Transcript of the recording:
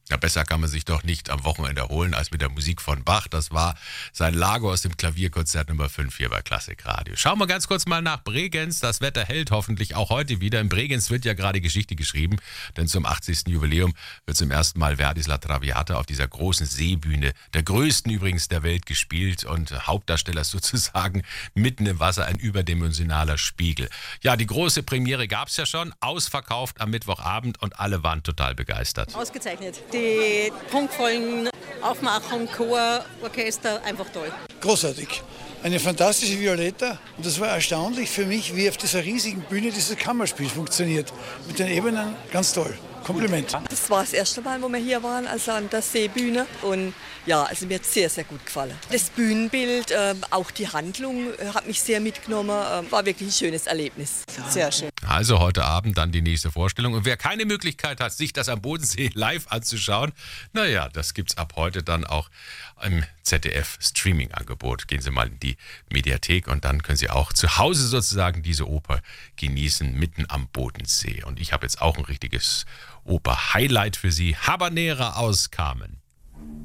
Ja, besser kann man sich doch nicht am Wochenende erholen als mit der Musik von Bach. Das war sein Lago aus dem Klavierkonzert Nummer 5 hier bei Klassik Radio. Schauen wir ganz kurz mal nach Bregenz. Das Wetter hält hoffentlich auch heute wieder. In Bregenz wird ja gerade Geschichte geschrieben, denn zum 80. Jubiläum wird zum ersten Mal Verdis La Traviata auf dieser großen Seebühne, der größten übrigens der Welt, gespielt. Und Hauptdarsteller ist sozusagen mitten im Wasser ein überdimensionaler Spiegel. Ja, die große Premiere gab es ja schon, ausverkauft am Mittwochabend und alle waren total begeistert. Ausgezeichnet. Die prunkvollen Aufmachung, Chor, Orchester, einfach toll. Großartig. Eine fantastische Violetta. Und das war erstaunlich für mich, wie auf dieser riesigen Bühne dieses Kammerspiel funktioniert. Mit den Ebenen ganz toll. Kompliment. Das war das erste Mal, wo wir hier waren, also an der Seebühne. Und ja, also mir hat es sehr, sehr gut gefallen. Das Bühnenbild, auch die Handlung hat mich sehr mitgenommen. War wirklich ein schönes Erlebnis. Sehr schön. Also heute Abend dann die nächste Vorstellung. Und wer keine Möglichkeit hat, sich das am Bodensee live anzuschauen, naja, das gibt's ab heute dann auch im ZDF-Streaming-Angebot. Gehen Sie mal in die Mediathek und dann können Sie auch zu Hause sozusagen diese Oper genießen, mitten am Bodensee. Und ich habe jetzt auch ein richtiges Oper-Highlight für Sie. Habanera aus Carmen.